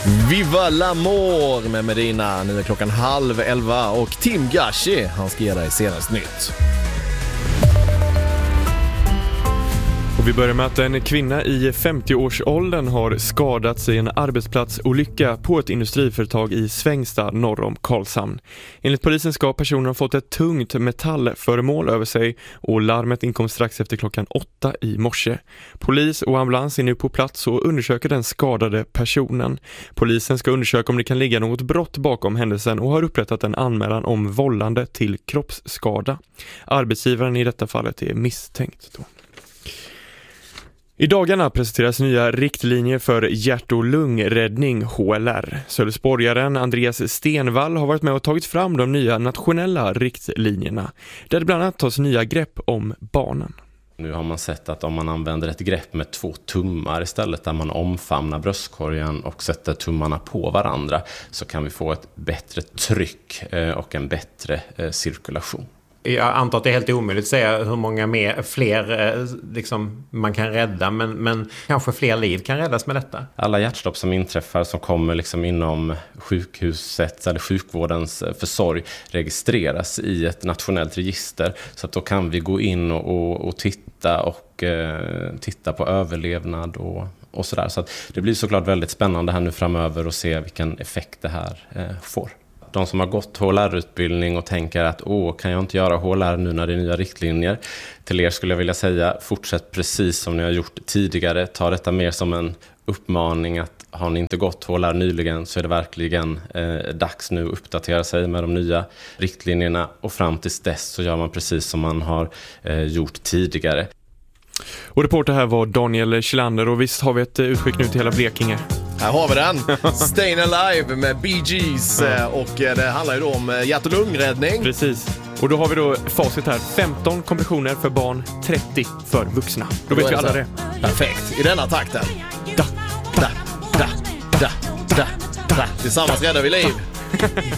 Viva l'amour med Medina. Nu är klockan 10:30 och Tim Gashi, han ska ge dig senaste nytt. Och vi börjar med att en kvinna i 50-årsåldern har skadats i en arbetsplatsolycka på ett industriföretag i Svängsta norr om Karlshamn. Enligt polisen ska personen ha fått ett tungt metallföremål över sig och larmet inkom strax efter klockan 8 i morse. Polis och ambulans är nu på plats och undersöker den skadade personen. Polisen ska undersöka om det kan ligga något brott bakom händelsen och har upprättat en anmälan om vållande till kroppsskada. Arbetsgivaren i detta fallet är misstänkt då. I dagarna presenteras nya riktlinjer för hjärt- och lungräddning, HLR. Sölvesborgaren Andreas Stenvall har varit med och tagit fram de nya nationella riktlinjerna, där det bland annat tas nya grepp om barnen. Nu har man sett att om man använder ett grepp med 2 tummar istället, där man omfamnar bröstkorgen och sätter tummarna på varandra, så kan vi få ett bättre tryck och en bättre cirkulation. Jag antar att det är helt omöjligt att säga hur många fler man kan rädda, men kanske fler liv kan räddas med detta. Alla hjärtstopp som inträffar som kommer inom sjukhusets eller sjukvårdens försorg registreras i ett nationellt register, så att då kan vi gå in och titta på överlevnad och sådär. Så att det blir såklart väldigt spännande här nu framöver att se vilken effekt det här får. De som har gått HLR-utbildning och tänker att kan jag inte göra HLR nu när det är nya riktlinjer? Till er skulle jag vilja säga, fortsätt precis som ni har gjort tidigare. Ta detta mer som en uppmaning att har ni inte gått HLR nyligen så är det verkligen dags nu att uppdatera sig med de nya riktlinjerna. Och fram tills dess så gör man precis som man har gjort tidigare. Och reporter här var Daniel Kjellander, och visst har vi ett utskick nu till hela Blekinge. Här har vi den. Stayin' Alive med Bee Gees. Och det handlar ju då om hjärt- och lungräddning. Precis. Och då har vi då facit här. 15 kompressioner för barn, 30 för vuxna. Då vet vi alla det. Perfekt. I denna takten. Da, da, da, da, da, da. Tillsammans räddar vi liv.